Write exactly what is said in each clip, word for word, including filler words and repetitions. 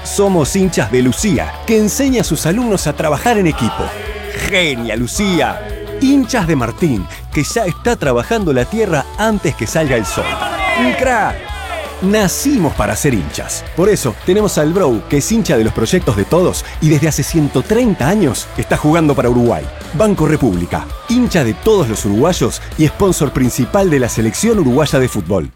Somos hinchas de Lucía, que enseña a sus alumnos a trabajar en equipo. ¡Genia, Lucía! Hinchas de Martín, que ya está trabajando la tierra antes que salga el sol. ¡Un crack! Nacimos para ser hinchas. Por eso tenemos al Bro, que es hincha de los proyectos de todos y desde hace ciento treinta años está jugando para Uruguay. Banco República, hincha de todos los uruguayos y sponsor principal de la selección uruguaya de fútbol.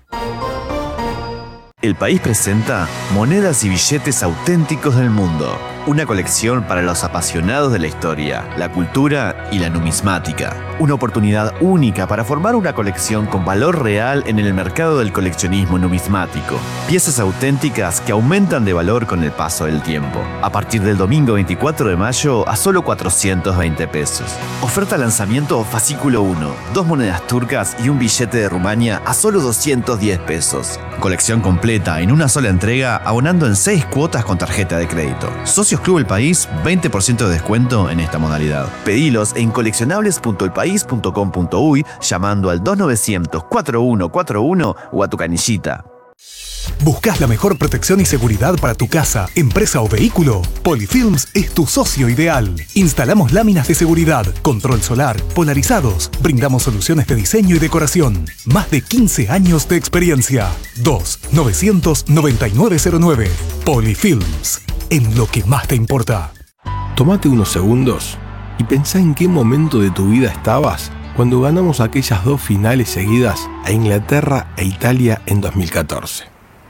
El País presenta Monedas y billetes auténticos del mundo. Una colección para los apasionados de la historia, la cultura y la numismática. Una oportunidad única para formar una colección con valor real en el mercado del coleccionismo numismático. Piezas auténticas que aumentan de valor con el paso del tiempo. A partir del domingo veinticuatro de mayo a solo cuatrocientos veinte pesos. Oferta lanzamiento fascículo uno. Dos monedas turcas y un billete de Rumania a solo doscientos diez pesos. Colección completa en una sola entrega, abonando en seis cuotas con tarjeta de crédito. Socios Club El País, veinte por ciento de descuento en esta modalidad. Pedilos en coleccionables punto el país punto com punto uy llamando al dos novecientos cuarenta y uno cuarenta y uno o a tu canillita. ¿Buscas la mejor protección y seguridad para tu casa, empresa o vehículo? Polyfilms es tu socio ideal. Instalamos láminas de seguridad, control solar, polarizados. Brindamos soluciones de diseño y decoración. Más de quince años de experiencia. dos novecientos noventa y nueve cero nueve. Polyfilms. En lo que más te importa. Tómate unos segundos y pensá en qué momento de tu vida estabas cuando ganamos aquellas dos finales seguidas a Inglaterra e Italia en dos mil catorce.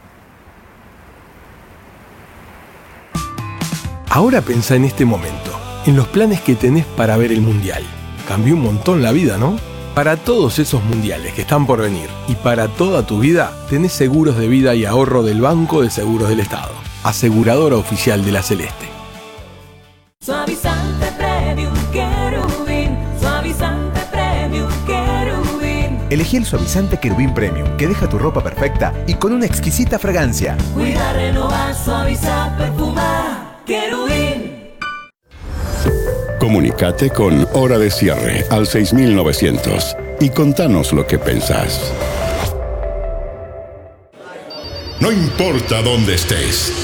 Ahora pensá en este momento, en los planes que tenés para ver el Mundial. Cambió un montón la vida, ¿no? Para todos esos mundiales que están por venir y para toda tu vida, tenés seguros de vida y ahorro del Banco de Seguros del Estado, aseguradora oficial de la Celeste. Suavizante Premium Querubín, suavizante Premium Querubín. Elegí el suavizante Querubín Premium, que deja tu ropa perfecta y con una exquisita fragancia. Cuida, renovar, suavizar, perfumar. Querubín. Comunicate con Hora de Cierre al seis mil novecientos y contanos lo que pensás. No importa dónde estés.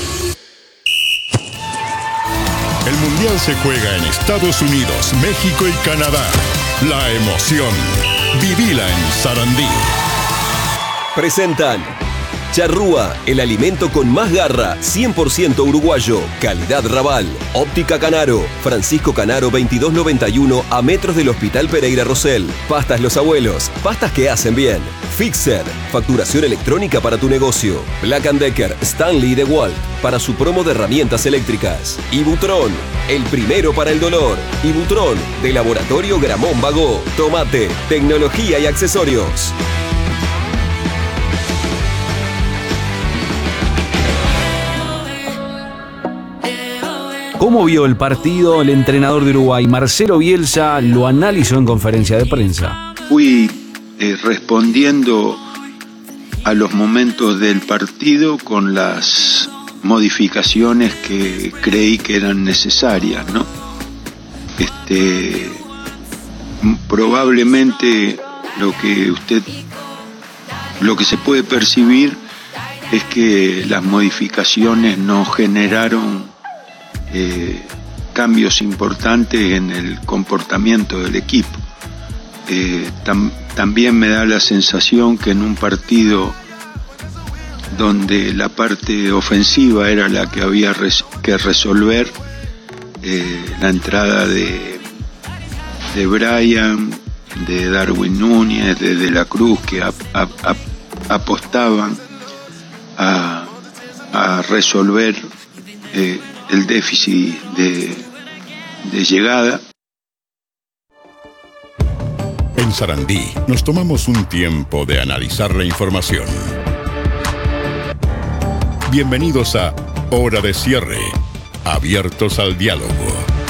El Mundial se juega en Estados Unidos, México y Canadá. La emoción. Vivila en Sarandí. Presentan Charrúa, el alimento con más garra, cien por ciento uruguayo, calidad Raval, Óptica Canaro, Francisco Canaro veintidós noventa y uno a metros del Hospital Pereira Rosell. Pastas Los Abuelos, pastas que hacen bien. Fixer, facturación electrónica para tu negocio. Black and Decker, Stanley y DeWalt, para su promo de herramientas eléctricas. Ibutron, el primero para el dolor. Ibutron, de Laboratorio Gramón Bagó. Tomate, tecnología y accesorios. ¿Cómo vio el partido el entrenador de Uruguay, Marcelo Bielsa? Lo analizó en conferencia de prensa. Fui eh, respondiendo a los momentos del partido con las modificaciones que creí que eran necesarias, ¿no? Este, probablemente lo que usted, lo que se puede percibir es que las modificaciones no generaron Eh, cambios importantes en el comportamiento del equipo. Eh, tam, también me da la sensación que en un partido donde la parte ofensiva era la que había res, que resolver, eh, la entrada de, de Brian, de Darwin Núñez, de De la Cruz, que a, a, a, apostaban a, a resolver eh, el déficit de, de llegada. En Sarandí nos tomamos un tiempo de analizar la información. Bienvenidos a Hora de Cierre, abiertos al diálogo.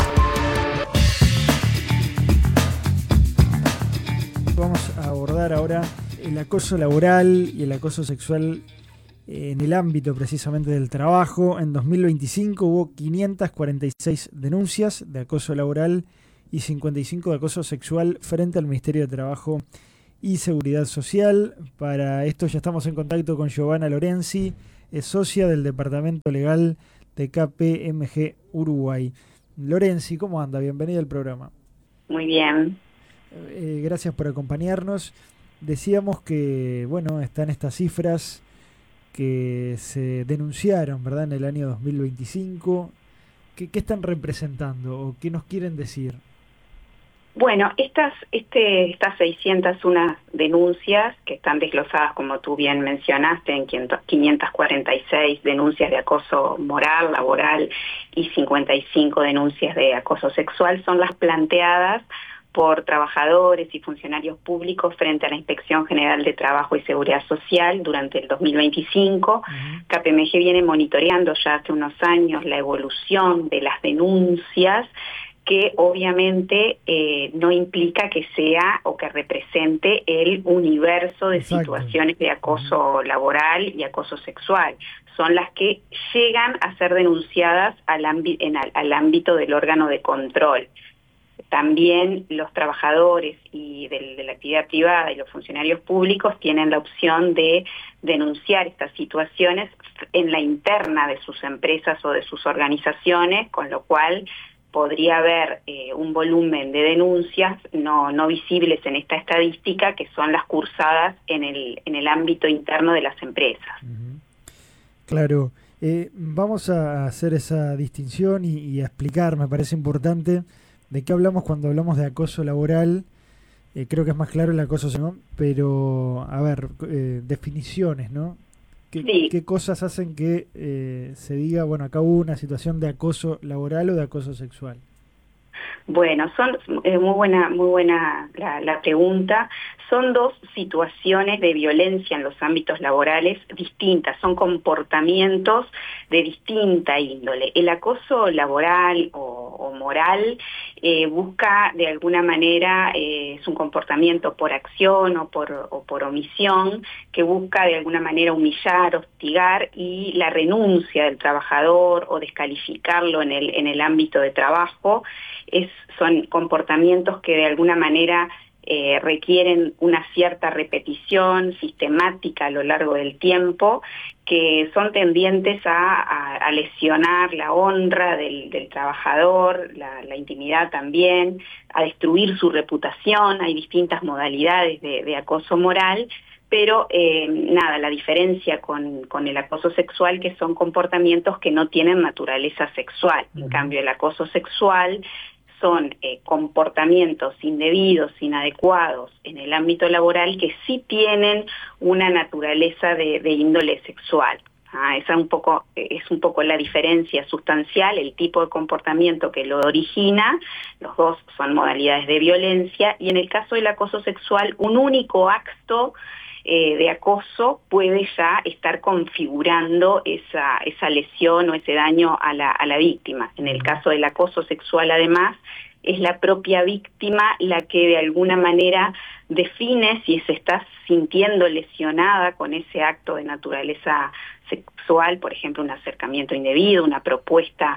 Vamos a abordar ahora el acoso laboral y el acoso sexual en el ámbito precisamente del trabajo. En dos mil veinticinco hubo quinientas cuarenta y seis denuncias de acoso laboral y cincuenta y cinco de acoso sexual frente al Ministerio de Trabajo y Seguridad Social. Para esto ya estamos en contacto con Giovanna Lorenzi, es socia del Departamento Legal de K P M G Uruguay. Lorenzi, ¿cómo anda? Bienvenida al programa. Muy bien. Eh, gracias por acompañarnos. Decíamos que, bueno, están estas cifras que se denunciaron, ¿verdad?, en el año dos mil veinticinco. ¿Qué, qué están representando o qué nos quieren decir? Bueno, estas, este, estas seiscientas una denuncias que están desglosadas, como tú bien mencionaste, en quinientas cuarenta y seis denuncias de acoso moral, laboral y cincuenta y cinco denuncias de acoso sexual, son las planteadas por trabajadores y funcionarios públicos frente a la Inspección General de Trabajo y Seguridad Social durante el dos mil veinticinco. Uh-huh. K P M G viene monitoreando ya hace unos años la evolución de las denuncias, que obviamente eh, no implica que sea o que represente el universo de Exacto. situaciones de acoso uh-huh. laboral y acoso sexual. Son las que llegan a ser denunciadas al, ámbi- en al, al ámbito del órgano de control. También los trabajadores y de, de la actividad privada y los funcionarios públicos tienen la opción de denunciar estas situaciones en la interna de sus empresas o de sus organizaciones, con lo cual podría haber eh, un volumen de denuncias no, no visibles en esta estadística, que son las cursadas en el, en el ámbito interno de las empresas. Uh-huh. Claro. Eh, vamos a hacer esa distinción y, y a explicar, me parece importante, de qué hablamos cuando hablamos de acoso laboral. Eh, creo que es más claro el acoso sexual, pero, a ver, eh, definiciones, ¿no? ¿Qué, sí. ¿Qué cosas hacen que eh, se diga, bueno, acá hubo una situación de acoso laboral o de acoso sexual? Bueno, son eh, muy buena, muy buena la, la pregunta. Son dos situaciones de violencia en los ámbitos laborales distintas, son comportamientos de distinta índole. El acoso laboral o, o moral eh, busca de alguna manera, eh, es un comportamiento por acción o por, o por omisión, que busca de alguna manera humillar, hostigar y la renuncia del trabajador o descalificarlo en el, en el ámbito de trabajo. Es, son comportamientos que de alguna manera eh, requieren una cierta repetición sistemática a lo largo del tiempo, que son tendientes a, a, a lesionar la honra del, del trabajador, la, la intimidad también, a destruir su reputación. Hay distintas modalidades de, de acoso moral, pero eh, nada, la diferencia con, con el acoso sexual, que son comportamientos que no tienen naturaleza sexual. En cambio, el acoso sexual son eh, comportamientos indebidos, inadecuados en el ámbito laboral, que sí tienen una naturaleza de, de índole sexual. Ah, esa un poco, es un poco la diferencia sustancial, el tipo de comportamiento que lo origina. Los dos son modalidades de violencia, y en el caso del acoso sexual, un único acto Eh, de acoso puede ya estar configurando esa, esa lesión o ese daño a la, a la víctima. En el caso del acoso sexual, además, es la propia víctima la que de alguna manera define si se está sintiendo lesionada con ese acto de naturaleza sexual, por ejemplo, un acercamiento indebido, una propuesta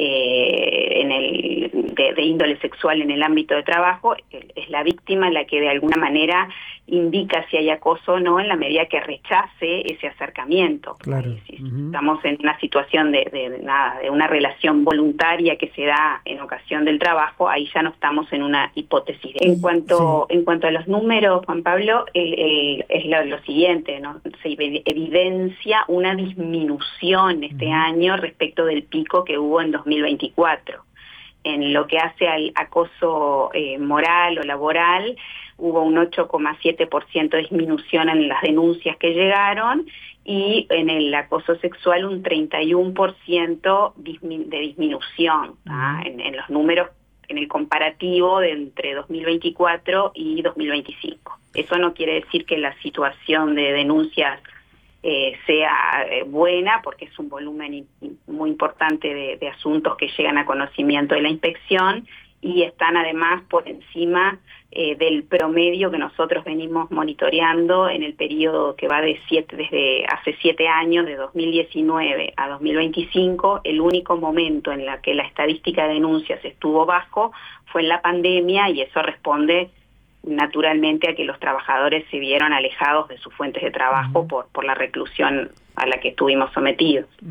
eh, en el, de, de índole sexual en el ámbito de trabajo. Es la víctima la que de alguna manera indica si hay acoso o no, en la medida que rechace ese acercamiento. Claro. Si uh-huh. estamos en una situación de, de, de, nada, de una relación voluntaria que se da en ocasión del trabajo, ahí ya no estamos en una hipótesis. En cuanto, sí. en cuanto a los números, Juan Pablo, el, el, es lo, lo siguiente, ¿no? Se evidencia una disminución este uh-huh. año respecto del pico que hubo en dos mil veinticuatro. En lo que hace al acoso eh, moral o laboral, hubo un ocho coma siete por ciento de disminución en las denuncias que llegaron, y en el acoso sexual un treinta y uno por ciento de disminución ¿ah? en, en los números, en el comparativo de entre dos mil veinticuatro y dos mil veinticinco. Eso no quiere decir que la situación de denuncias Eh, sea eh, buena, porque es un volumen in, muy importante de, de asuntos que llegan a conocimiento de la inspección, y están además por encima eh, del promedio que nosotros venimos monitoreando en el periodo que va de siete, desde hace siete años, de dos mil diecinueve a dos mil veinticinco. El único momento en la que la estadística de denuncias estuvo bajo fue en la pandemia, y eso responde naturalmente a que los trabajadores se vieron alejados de sus fuentes de trabajo uh-huh. por, por la reclusión a la que estuvimos sometidos.